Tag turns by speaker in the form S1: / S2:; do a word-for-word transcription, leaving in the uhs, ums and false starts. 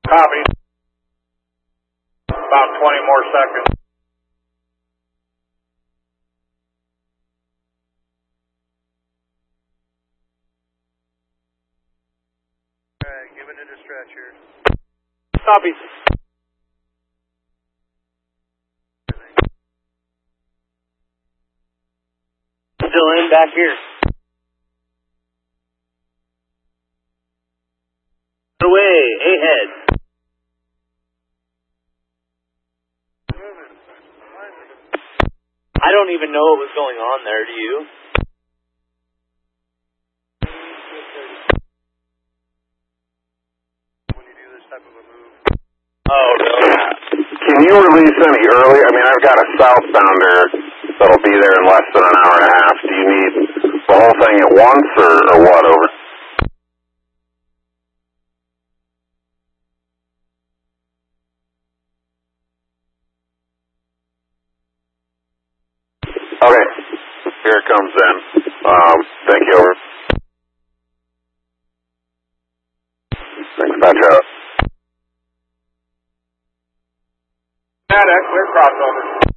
S1: Copy. About twenty more seconds.
S2: Alright, giving it a stretch here.
S1: Copy.
S3: Still in back here. Away, ahead. I don't even know what was going on there, do you?
S2: When you do this type of a move.
S3: Oh, really?
S4: Can you release any early? I mean, I've got a southbounder that'll be there in less than an hour and a half. Do you need the whole thing at once, or, or what? Over. Okay, here it comes then. Um, thank you, over. Thanks, Petro.
S1: Data, clear crossover.